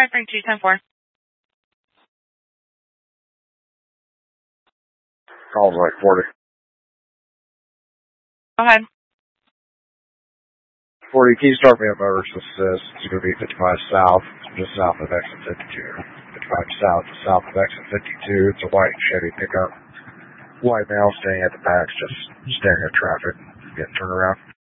Frank 210-4. Calls like 40. Go ahead. 40, can you start me a motorist assist? It's going to be 55 south, just south of exit 52. 55 south, just south of exit 52. It's a white Chevy pickup. White male staying at the back, just staring at traffic. Getting turned around.